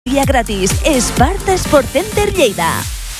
Día gratis, Esparta Sport Center Lleida.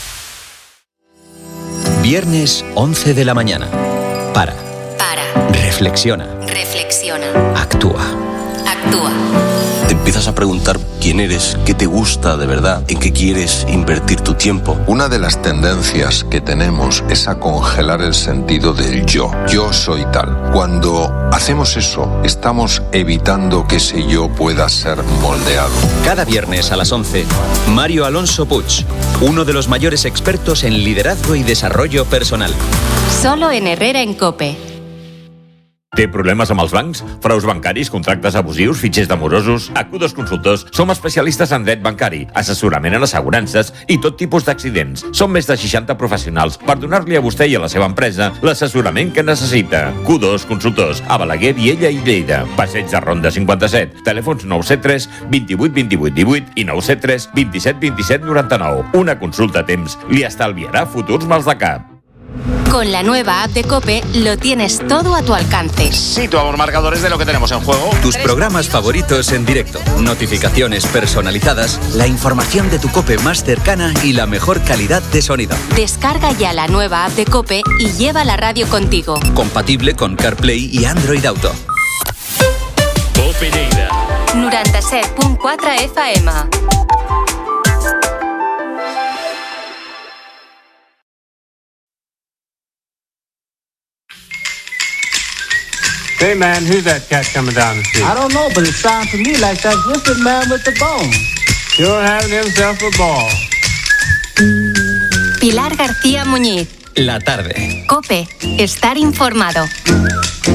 Viernes 11 de la mañana. Para. Reflexiona. Actúa. Te empiezas a preguntar quién eres, qué te gusta de verdad, en qué quieres invertir tu tiempo. Una de las tendencias que tenemos es a congelar el sentido del yo. Yo soy tal. Cuando hacemos eso, estamos evitando que ese yo pueda ser moldeado. Cada viernes a las 11, Mario Alonso Puig, uno de los mayores expertos en liderazgo y desarrollo personal. Solo en Herrera en COPE. Té problemes amb els bancs? Fraus bancaris, contractes abusius, fitxers demorosos? A Q2 Consultors som especialistes en dret bancari, assessorament en assegurances i tot tipus d'accidents. Som més de 60 professionals per donar-li a vostè i a la seva empresa l'assessorament que necessita. Q2 Consultors, a Balaguer, Viella i Lleida. Passeig de Ronda 57. Telèfons 973 28 28 18 i 973 27 27 99. Una consulta a temps li estalviarà futurs mals de cap. Con la nueva app de COPE lo tienes todo a tu alcance. Situamos marcadores de lo que tenemos en juego. Tus programas favoritos en directo, notificaciones personalizadas, la información de tu COPE más cercana y la mejor calidad de sonido. Descarga ya la nueva app de COPE y lleva la radio contigo. Compatible con CarPlay y Android Auto. COPE Lleida 97.4 FM. Hey man, who's that cat coming down the street? I don't know, but it sounds to me like that gifted man with the bone. Sure having himself a ball. Pilar García Muñiz. La tarde. COPE. Estar informado.